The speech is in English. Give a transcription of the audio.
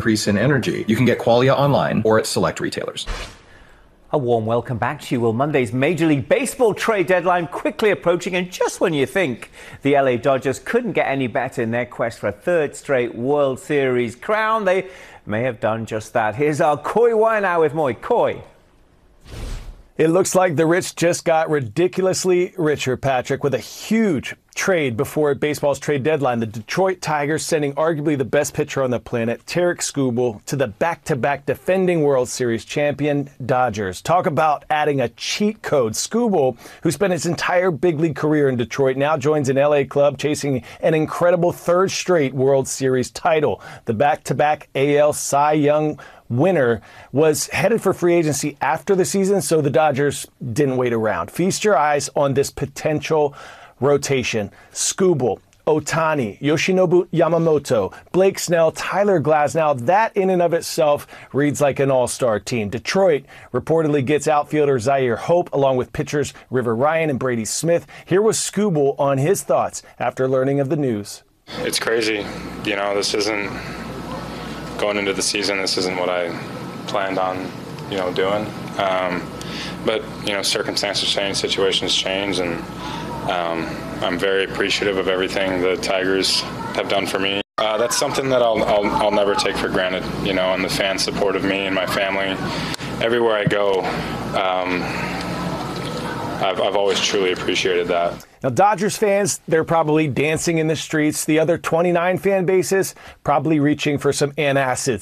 increase in energy. You can get Qualia online or at select retailers. A warm welcome back to you. Well, Monday's Major League Baseball trade deadline quickly approaching, and just when you think the LA Dodgers couldn't get any better in their quest for a third straight World Series crown, they may have done just that. Here's our Coy Wire with more. Coy. It looks like the rich just got ridiculously richer, Patrick, with a huge trade before baseball's trade deadline. The Detroit Tigers sending arguably the best pitcher on the planet, Tarik Skubal, to the back-to-back defending World Series champion Dodgers. Talk about adding a cheat code. Skubal, who spent his entire big league career in Detroit, now joins an LA club chasing an incredible third straight World Series title. The back-to-back AL Cy Young winner was headed for free agency after the season, so the Dodgers didn't wait around. Feast your eyes on this potential rotation. Skubal, Ohtani, Yoshinobu Yamamoto, Blake Snell, Tyler Glasnow. That in and of itself reads like an all-star team. Detroit reportedly gets outfielder Zaire Hope along with pitchers River Ryan and Brady Smith. Here was Skubal on his thoughts after learning of the news. It's crazy. You know, this isn't going into the season. This isn't what I planned on, doing. But, circumstances change, situations change, and I'm very appreciative of everything the Tigers have done for me. That's something that I'll never take for granted, and the fan support of me and my family. Everywhere I go, I've always truly appreciated that. Now, Dodgers fans, they're probably dancing in the streets. The other 29 fan bases probably reaching for some antacids.